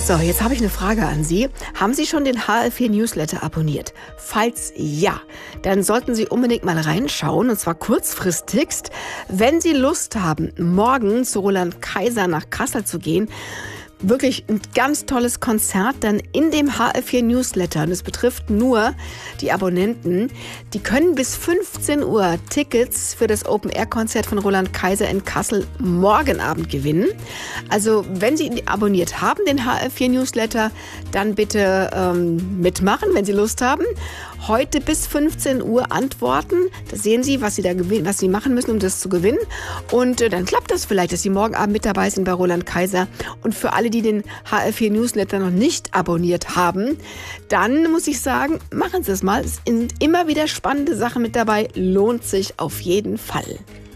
So, jetzt habe ich eine Frage an Sie. Haben Sie schon den HR4 Newsletter abonniert? Falls ja, dann sollten Sie unbedingt mal reinschauen, und zwar kurzfristigst. Wenn Sie Lust haben, morgen zu Roland Kaiser nach Kassel zu gehen, wirklich ein ganz tolles Konzert dann in dem HR4 Newsletter. Und es betrifft nur die Abonnenten. Die können bis 15 Uhr Tickets für das Open-Air-Konzert von Roland Kaiser in Kassel morgen Abend gewinnen. Also wenn Sie ihn abonniert haben, den HR4 Newsletter, dann bitte mitmachen, wenn Sie Lust haben. Heute bis 15 Uhr antworten. Da sehen Sie, was Sie machen müssen, um das zu gewinnen. Und dann klappt das vielleicht, dass Sie morgen Abend mit dabei sind bei Roland Kaiser. Und für alle, die den HR4 Newsletter noch nicht abonniert haben, dann muss ich sagen, machen Sie es mal. Es sind immer wieder spannende Sachen mit dabei. Lohnt sich auf jeden Fall.